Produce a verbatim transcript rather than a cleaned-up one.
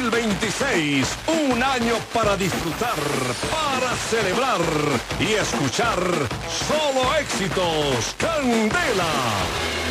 mil veintiséis. Un año para disfrutar, para celebrar y escuchar solo éxitos. Candela.